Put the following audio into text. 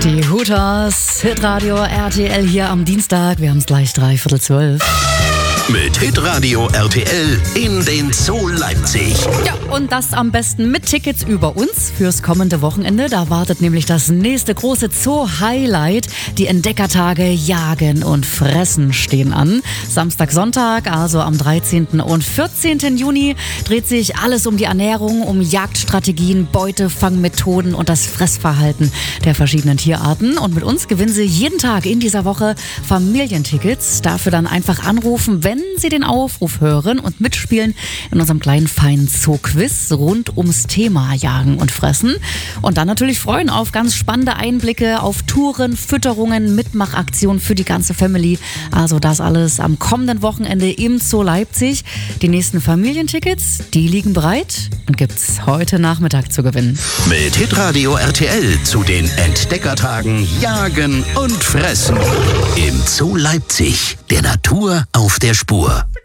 Die Hooters, Hitradio RTL hier am Dienstag. Wir haben es gleich 11:45. Mit Hitradio RTL in den Zoo Leipzig. Ja, und das am besten mit Tickets über uns fürs kommende Wochenende. Da wartet nämlich das nächste große Zoo-Highlight. Die Entdeckertage Jagen und Fressen stehen an. Samstag, Sonntag, also am 13. und 14. Juni, dreht sich alles um die Ernährung, um Jagdstrategien, Beutefangmethoden und das Fressverhalten der verschiedenen Tierarten. Und mit uns gewinnen Sie jeden Tag in dieser Woche Familientickets. Dafür dann einfach anrufen, wenn Sie den Aufruf hören und mitspielen in unserem kleinen feinen Zoo-Quiz rund ums Thema Jagen und Fressen. Und dann natürlich freuen auf ganz spannende Einblicke, auf Touren, Fütterungen, Mitmachaktionen für die ganze Family. Also das alles am kommenden Wochenende im Zoo Leipzig. Die nächsten Familientickets, die liegen bereit und gibt's heute Nachmittag zu gewinnen. Mit Hitradio RTL zu den Entdeckertagen Jagen und Fressen im Zoo Leipzig. Der Natur auf der Spur.